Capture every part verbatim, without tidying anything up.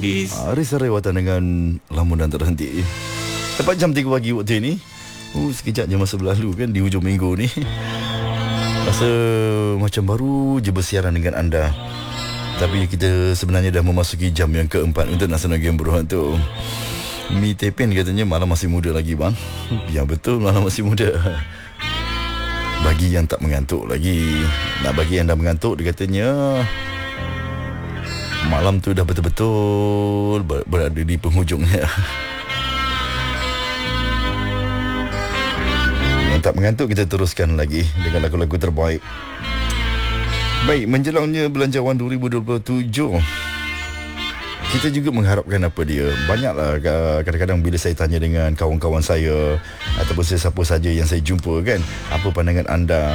Andis. Hari Sarawatan dengan lamunan terhenti. Tepat jam tiga pagi waktu ini. Oh, sekejap je masa berlalu kan di hujung minggu ni. Rasa macam baru je bersiaran dengan anda. Tapi kita sebenarnya dah memasuki jam yang keempat untuk Nasional Game Berhad tu. Mi Tepin katanya malam masih muda lagi bang. Ya betul, malam masih muda. Bagi yang tak mengantuk lagi. Nak bagi yang dah mengantuk, dia katanya malam tu dah betul-betul ber- berada di penghujungnya. Yang tak mengantuk, kita teruskan lagi dengan lagu-lagu terbaik. Baik, menjelangnya Belanjawan dua ribu dua puluh tujuh, kita juga mengharapkan apa dia. Banyaklah kadang-kadang bila saya tanya dengan kawan-kawan saya ataupun sesiapa saja yang saya jumpa kan, apa pandangan anda?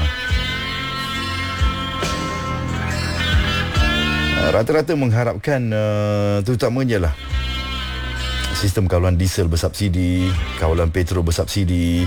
Rata-rata mengharapkan uh, terutamanya lah sistem kawalan diesel bersubsidi, kawalan petrol bersubsidi,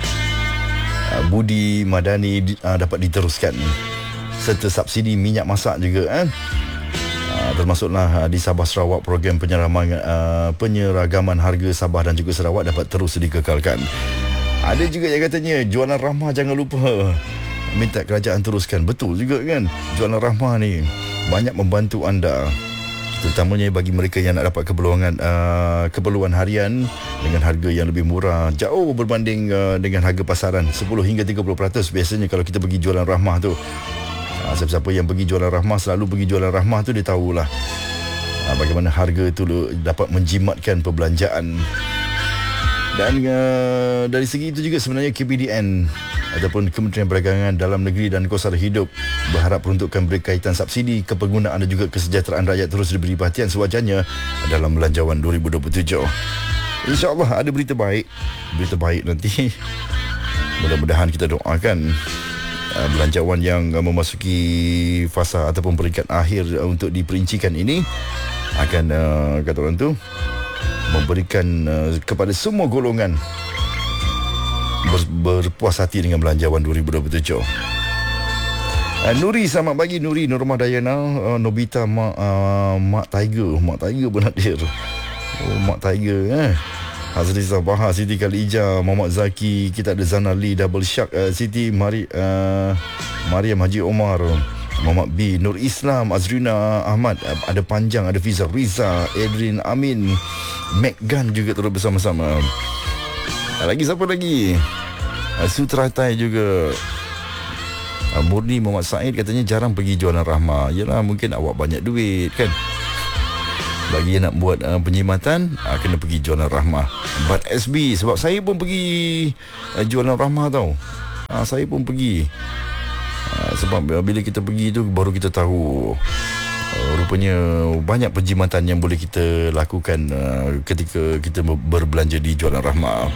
uh, budi madani uh, dapat diteruskan, serta subsidi minyak masak juga kan. Uh, termasuklah uh, di Sabah Sarawak program penyeraman uh, penyeragaman harga Sabah dan juga Sarawak dapat terus dikekalkan. Ada juga yang katanya jualan rahmah jangan lupa, minta kerajaan teruskan. Betul juga kan, jualan rahmah ni banyak membantu anda, terutamanya bagi mereka yang nak dapat keperluan uh, keperluan harian dengan harga yang lebih murah, jauh berbanding uh, dengan harga pasaran sepuluh hingga tiga puluh peratus biasanya kalau kita pergi jualan rahmah tu. Uh, siapa-siapa yang pergi jualan rahmah, selalu pergi jualan rahmah tu, dia tahulah uh, bagaimana harga tu dapat menjimatkan perbelanjaan. Dan uh, dari segi itu juga sebenarnya K P D N ataupun Kementerian Perdagangan Dalam Negeri dan Kos Sara Hidup berharap peruntukan berkaitan subsidi kepenggunaan dan juga kesejahteraan rakyat terus diberi perhatian sewajarnya dalam Belanjawan dua ribu dua puluh tujuh. InsyaAllah ada berita baik, berita baik nanti. Mudah-mudahan kita doakan uh, Belanjawan yang uh, memasuki fasa ataupun peringkat akhir uh, untuk diperincikan ini akan uh, kata orang tu memberikan uh, kepada semua golongan ber, berpuas hati dengan Belanjawan dua ribu dua puluh tujuh. Uh, Nuri, selamat pagi Nuri, Nurmah Dayana, uh, Nobita, Mak, uh, Mak Tiger, Mak Tiger pun hadir. Oh, Mak Tiger eh. Hazrizah Bahar, Siti Khalijah, Muhammad Zaki, kita ada Zana Lee, Double Shark, uh, Siti Mari, uh, Mariam Haji Omar, Muhammad B, Nur Islam, Azrina Ahmad, ada Panjang, ada Fiza Riza, Edrin Amin, Meggan juga turut bersama-sama. Lagi siapa lagi? Sutratai juga. Murni Muhammad Said katanya jarang pergi jualan rahmah. Yalah, mungkin awak banyak duit kan. Bagi yang nak buat uh, penjimatan, uh, kena pergi jualan rahmah. But S B, sebab saya pun pergi uh, jualan rahmah tau. uh, Saya pun pergi. Uh, sebab bila kita pergi tu baru kita tahu uh, rupanya banyak penjimatan yang boleh kita lakukan uh, ketika kita berbelanja di jualan rahmah.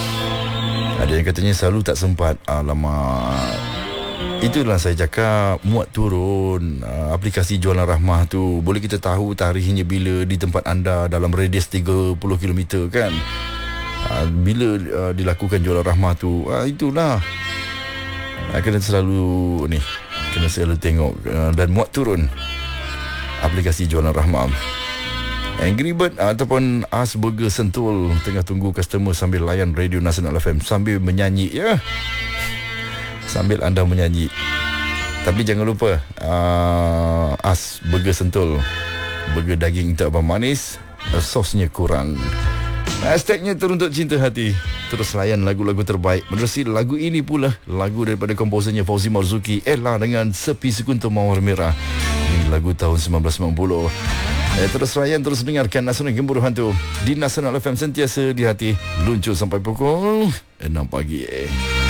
Ada yang katanya selalu tak sempat. Alamak, itulah saya cakap, muat turun uh, aplikasi jualan rahmah tu. Boleh kita tahu tarikhnya bila di tempat anda dalam radius tiga puluh kilometer kan. uh, Bila uh, dilakukan jualan rahmah tu, uh, itulah uh, kena selalu ni, kena selalu tengok uh, dan muat turun aplikasi jualan rahmah. Angry Bird ataupun As Burger Sentul tengah tunggu customer sambil layan Radio Nasional F M sambil menyanyi ya. Sambil anda menyanyi. Tapi jangan lupa uh, As Burger Sentul, burger daging tak apa manis, uh, sosnya kurang. Hashtagnya Teruntuk Cinta Hati. Terus layan lagu-lagu terbaik. Menerusi lagu ini pula, lagu daripada komposernya Fauzi Marzuki, Ella dengan Sepi Sekuntum Mawar Merah. Ini lagu tahun sembilan belas sembilan puluh. Eh, terus layan, terus dengarkan Nasional Game Berhad tu di Nasional F M, sentiasa di hati. Luncur sampai pukul enam pagi. Eh.